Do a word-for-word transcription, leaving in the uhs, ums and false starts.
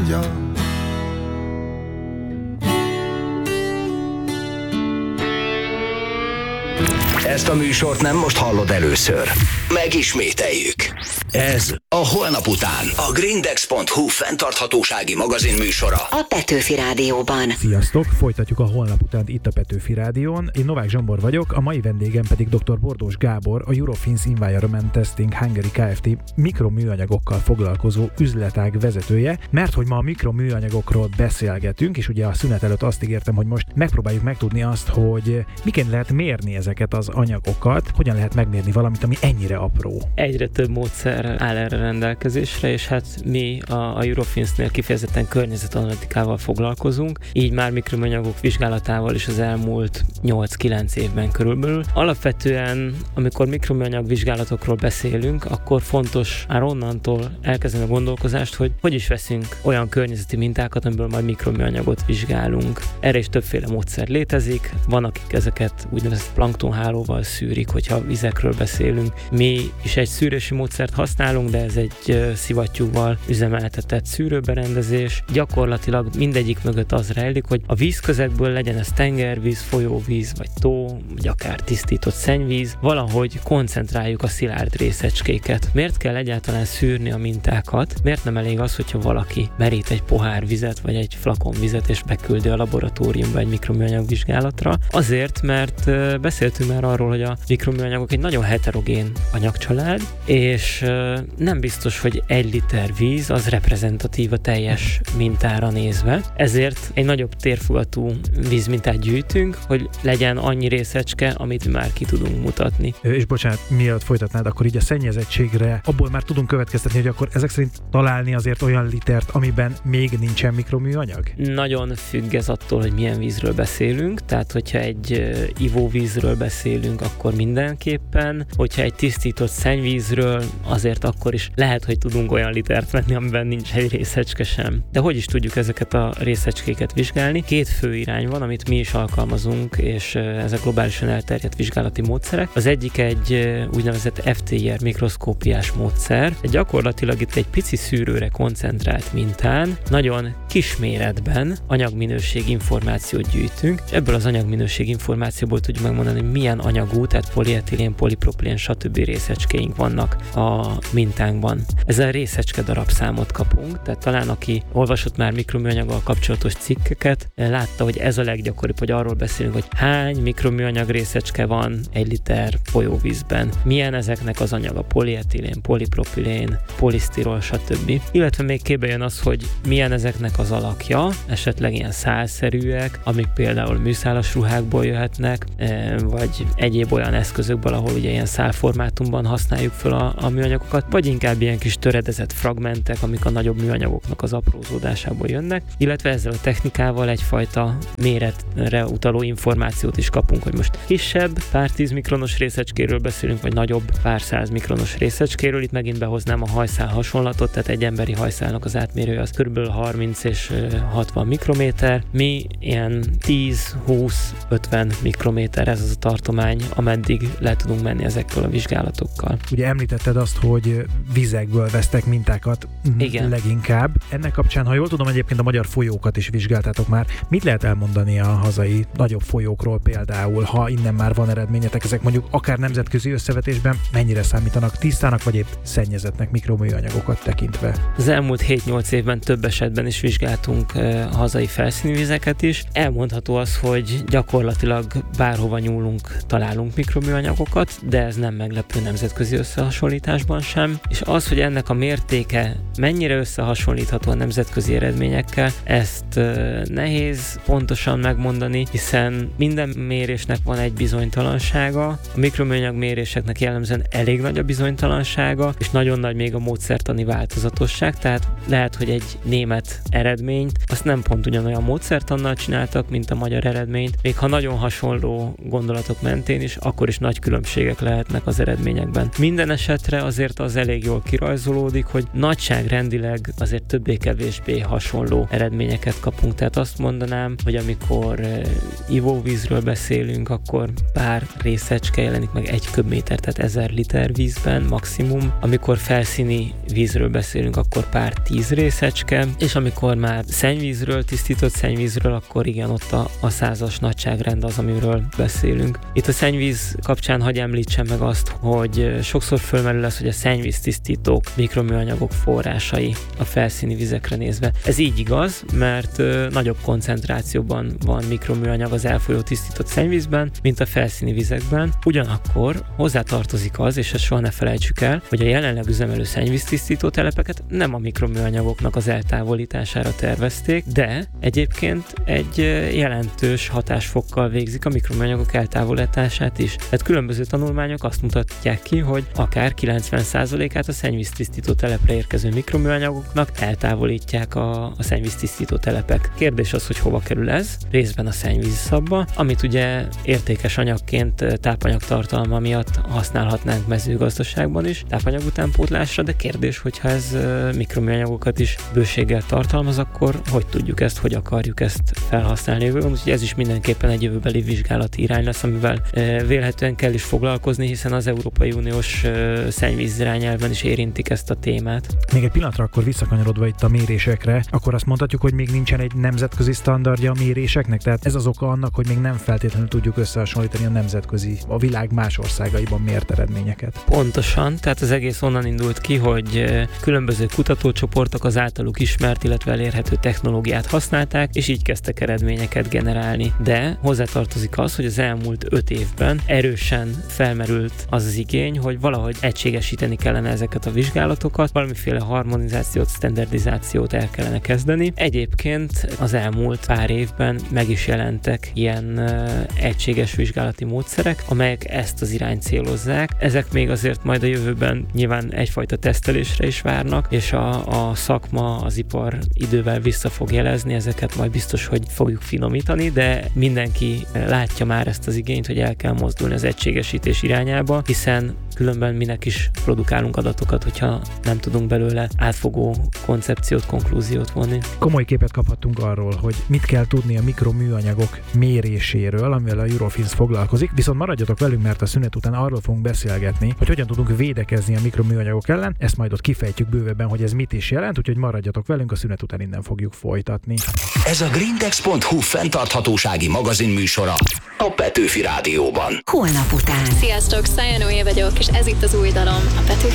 mondja. Ezt a műsort nem most hallod először. Megismételjük. Ez a Holnap után. A Grindex pont hu fenntarthatósági magazin műsora. A Petőfi Rádióban. Sziasztok! Folytatjuk a Holnap után itt a Petőfi Rádión. Én Novák Zsombor vagyok, a mai vendégem pedig dr. Bordós Gábor, a Eurofins Environment Testing Hungary Kft. Mikroműanyagokkal foglalkozó üzletág vezetője, mert hogy ma a mikroműanyagokról beszélgetünk, és ugye a szünet előtt azt ígértem, hogy most megpróbáljuk megtudni azt, hogy miként lehet mérni ezeket az anyagokat, hogyan lehet megmérni valamit, ami ennyire apró. Egyre több módszer áll erre rendelkezésre, és hát mi a, a Eurofinsnél kifejezetten környezetanalitikával foglalkozunk, így már mikroműanyagok vizsgálatával is az elmúlt nyolc-kilenc évben körülbelül. Alapvetően, amikor mikroműanyag vizsgálatokról beszélünk, akkor fontos már onnantól elkezdeni a gondolkozást, hogy hogy is veszünk olyan környezeti mintákat, amiből majd mikroműanyagot vizsgálunk. Erre is többféle módszer létezik, van, akik ezeket úgynevezett planktonhálóval szűrik, hogyha vizekről beszélünk. Mi is egy szűrési módszert használunk, de ez egy uh, szivattyúval üzemeltetett szűrőberendezés. Gyakorlatilag mindegyik mögött az rejlik, hogy a vízközegből, legyen ez tengervíz, folyóvíz, vagy tó, vagy akár tisztított szennyvíz, valahogy koncentráljuk a szilárd részecskéket. Miért kell egyáltalán szűrni a mintákat? Miért nem elég az, hogyha valaki merít egy pohár vizet, vagy egy flakon vizet, és beküldi a laboratóriumba egy mikroműanyag vizsgálatra? Azért, mert uh, beszéltünk már arról, hogy a mikroműanyagok egy nagyon heterogén anyagcsalád, és uh, nem biztos, hogy egy liter víz az reprezentatív a teljes mintára nézve. Ezért egy nagyobb térfogatú vízmintát gyűjtünk, hogy legyen annyi részecske, amit már ki tudunk mutatni. És bocsánat, mielőtt folytatnád, akkor így a szennyezettségre abból már tudunk következtetni, hogy akkor ezek szerint találni azért olyan litert, amiben még nincsen mikroműanyag? Nagyon függ ez attól, hogy milyen vízről beszélünk, tehát hogyha egy uh, ivóvízről beszélünk, akkor mindenképpen, hogyha egy tisztított szennyvízről, azért akkor is lehet, hogy tudunk olyan litert venni, amiben nincs egy részecske sem. De hogy is tudjuk ezeket a részecskéket vizsgálni? Két fő irány van, amit mi is alkalmazunk, és uh, ezek globálisan elterjedt vizsgálati módszerek. Az egyik egy uh, úgynevezett ef té i er mikroszkópiás módszer. Gyakorlatilag itt egy pici szűrőre koncentrált mintán nagyon kis méretben anyagminőség információt gyűjtünk, és ebből az anyagminőség információból tudjuk megmondani, hogy milyen anyagú, tehát polietilén, polipropilén, stb. Részecskéink vannak a mintánkban. Ezzel részecske darabszámot kapunk, tehát talán aki olvasott már mikroműanyaggal kapcsolatos cikkeket, látta, hogy ez a leggyakoribb, hogy arról beszélünk, hogy hány mikroműanyag részecske van egy liter folyóvízben. Milyen ezeknek az anyaga, polietilén, polipropilén, polisztirol, stb. Illetve még képbe jön az, hogy milyen ezeknek az alakja, esetleg ilyen szálszerűek, amik például műszálas ruhákból jöhetnek, vagy egyéb olyan eszközökből, ahol ugye ilyen szálformátumban használjuk fel a, a műanyagokat, vagy inkább ilyen kis töredezett fragmentek, amik a nagyobb műanyagoknak az aprózódásából jönnek, illetve ezzel a technikával egyfajta méretre utaló információt is kapunk, hogy most kisebb, pár tíz mikronos részecskéről beszélünk, vagy nagyobb, pár száz mikronos részecskéről. Itt megint behoznám a hajszál hasonlatot, tehát egy emberi hajszálnak az átmérője az kb. harminc és hatvan mikrométer. Mi ilyen tíz, húsz, ötven mikrométer, ez az a tartomány, ameddig le tudunk menni ezekkel a vizsgálatokkal. Ugye említetted azt, hogy vizekből vesztek mintákat. Igen. Leginkább. Ennek kapcsán, ha jól tudom, egyébként a magyar folyókat is vizsgáltátok már. Mit lehet elmondani a hazai nagyobb folyókról például, ha innen már van eredményetek, ezek mondjuk akár nemzetközi összevetésben mennyire számítanak tisztának, vagy épp szennyezettnek mikroműanyagokat tekintve? Az elmúlt hét-nyolc évben több esetben is vizsgáltunk uh, hazai felszínvizeket is. Elmondható az, hogy gyakorlatilag bárhova nyúlunk, találunk mikroműanyagokat, de ez nem meglepő nemzetközi összehasonlításban sem. És az, hogy ennek a mértéke mennyire összehasonlítható a nemzetközi eredményekkel, ezt uh, nehéz pontosan megmondani, hiszen minden mérésnek van egy bizonytalansága. A mikroműanyag méréseknek jellemzően elég nagy a bizonytalansága, és nagyon nagy még a módszertani változatosság, tehát lehet, hogy egy német eredményt, azt nem pont ugyanolyan módszertannal csináltak, mint a magyar eredményt, még ha nagyon hasonló gondolatok mentén is, akkor is nagy különbségek lehetnek az eredményekben. Minden esetre azért az elég jól kirajzolódik, hogy nagyságrendileg azért többé-kevésbé hasonló eredményeket kapunk, tehát azt mondanám, hogy amikor uh, ivóvízről beszélünk, akkor pár részecske jelenik meg egy köbméter, tehát ezer liter vízben maximum. Amikor felszíni vízről beszélünk, akkor pár tíz részecske, és amikor amikor már szennyvízről, tisztított szennyvízről, akkor igen, ott a, a százas nagyságrend az, amiről beszélünk. Itt a szennyvíz kapcsán hadd említsem meg azt, hogy sokszor fölmerül az, hogy a szennyvíztisztítók mikroműanyagok forrásai a felszíni vizekre nézve. Ez így igaz, mert ö, nagyobb koncentrációban van mikroműanyag az elfolyó tisztított szennyvízben, mint a felszíni vizekben. Ugyanakkor hozzátartozik az, és ezt soha ne felejtsük el, hogy a jelenleg üzemelő szennyvíztisztító telepeket nem a mikroműanyagoknak az eltávolítására tervezték, de egyébként egy jelentős hatásfokkal végzik a mikroműanyagok eltávolítását is. Tehát különböző tanulmányok azt mutatják ki, hogy akár kilencven százalékát a szennyvíztisztító telepre érkező mikroműanyagoknak eltávolítják a, a szennyvíztisztító telepek. Kérdés az, hogy hova kerül ez? Részben a szennyvízszabba, amit ugye értékes anyagként tápanyagtartalma miatt használhatnánk mezőgazdaságban is, tápanyag utánpótlásra, de kérdés, hogyha ez mikroműanyagokat is bőséggel tartalmaz, akkor hogy tudjuk ezt, hogy akarjuk ezt felhasználni jövőben. Úgyhogy ez is mindenképpen egy jövőbeli vizsgálati irány lesz, amivel vélhetően kell is foglalkozni, hiszen az Európai Uniós szennyvíz irányelven is érintik ezt a témát. Még egy pillanatra akkor visszakanyarodva itt a mérésekre, akkor azt mondhatjuk, hogy még nincsen egy nemzetközi standardja a méréseknek, tehát ez az oka annak, hogy még nem feltétlenül tudjuk összehasonlítani a nemzetközi, a világ más országaiban mért eredményeket. Pontosan, tehát az egész onnan indult ki, hogy különböző kutatócsoportok az általuk ismert, illetve elérhető technológiát használták, és így kezdtek eredményeket generálni. De hozzátartozik az, hogy az elmúlt öt évben erősen felmerült az az igény, hogy valahogy egységesíteni kellene ezeket a vizsgálatokat, valamiféle harmonizációt, standardizációt el kellene kezdeni. Egyébként az elmúlt pár évben meg is jelentek ilyen uh, egységes vizsgálati módszerek, amelyek ezt az irányt célozzák. Ezek még azért majd a jövőben nyilván egyfajta tesztelésre is várnak, és a, a szakma, az ipar idővel vissza fog jelezni, ezeket majd biztos, hogy fogjuk finomítani, de mindenki látja már ezt az igényt, hogy el kell mozdulni az egységesítés irányába, hiszen különben minek is produkálunk adatokat, hogyha nem tudunk belőle átfogó koncepciót, konklúziót vonni. Komoly képet kaphattunk arról, hogy mit kell tudni a mikroműanyagok méréséről, amivel a Eurofins foglalkozik, viszont maradjatok velünk, mert a szünet után arról fogunk beszélgetni, hogy hogyan tudunk védekezni a mikroműanyagok ellen, ezt majd ott kifejtjük bővebben, hogy ez mit is jelent, úgyhogy maradjatok velünk, a szünet után innen fogjuk folytatni. Ez a grindex pont hu fenntarthatósági magazin műsora a Petőfi Rádióban. Holnap után. Sziasztok, Szája Noé vagyok, és ez itt az új dalom, a Petőfi